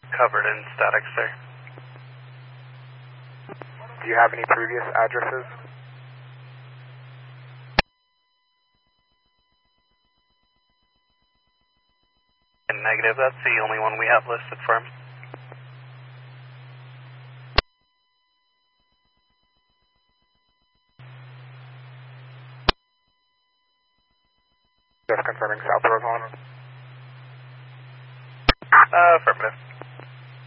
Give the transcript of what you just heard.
Covered in static, sir. Do you have any previous addresses? Negative, that's the only one we have listed for him. Just confirming South Roseland. Affirmative.